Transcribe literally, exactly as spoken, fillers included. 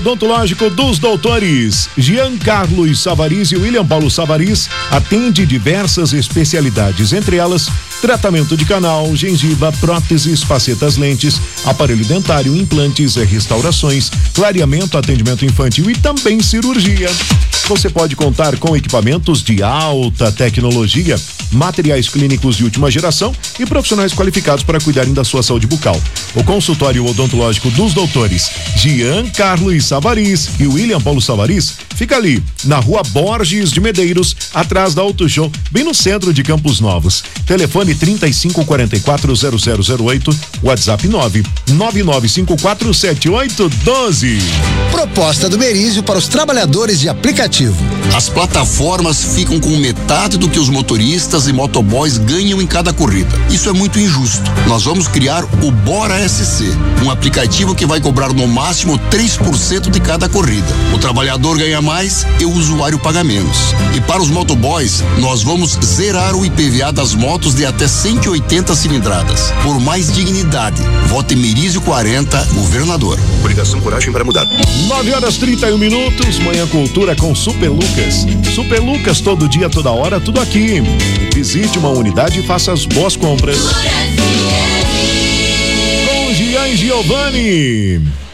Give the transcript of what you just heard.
Odontológico dos doutores Jean Carlos Savariz e William Paulo Savariz atende diversas especialidades, entre elas tratamento de canal, gengiva, próteses, facetas, lentes, aparelho dentário, implantes, restaurações, clareamento, atendimento infantil e também cirurgia. Você pode contar com equipamentos de alta tecnologia, materiais clínicos de última geração e profissionais qualificados para cuidarem da sua saúde bucal. O consultório odontológico dos doutores Jean Carlos Savariz e William Paulo Savariz fica ali, na rua Borges de Medeiros, atrás da Auto Show, bem no centro de Campos Novos. Telefone trinta e cinco, quarenta e quatro, zero zero zero oito, WhatsApp nove nove nove cinco quatro sete oito doze. Proposta do Merizio para os trabalhadores de aplicativo. As plataformas ficam com metade do que os motoristas e motoboys ganham em cada corrida. Isso é muito injusto. Nós vamos criar o Bora S C, um aplicativo que vai cobrar no máximo três por cento de cada corrida. O trabalhador ganha mais e o usuário paga menos. E para os motoboys, nós vamos zerar o I P V A das motos de até cento e oitenta cilindradas. Por mais dignidade, vote Merizio quarenta, governador. Obrigação, coragem para mudar. nove horas e trinta e um minutos, Manhã Cultura com Super Lucas. Super Lucas, todo dia, toda hora, tudo aqui. Visite uma unidade e faça as boas compras. Com Gian Giovanni.